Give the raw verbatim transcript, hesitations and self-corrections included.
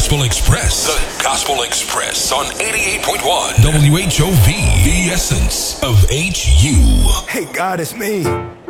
Gospel Express. The Gospel Express on eighty-eight point one W H O V, the essence of H U. Hey, God, it's me.